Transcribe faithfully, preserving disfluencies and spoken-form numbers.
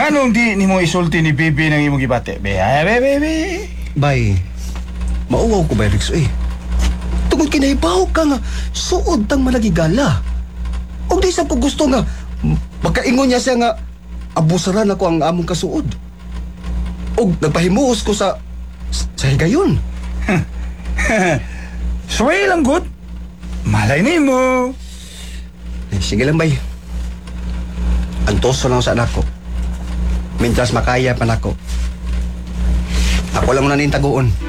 Nganong di ni mo isulti ni Bibi ng imong gibate? Be, ay, be, be, be. Bay, mauwaw ko ba, Rix, eh. Tungod kinaibaw ka nga, suod tang malagigala. O di sa ko gusto nga, pagkaingon niya siya nga, abusaran ako ang among kasuod. O nagpahimuos ko sa, sa higayon. Sway lang, good. Malay ni mo. Eh, sige lang, bay. Antoso lang sa anak ko. Mintras makaya pa nako. Ako lang muna nin taguon.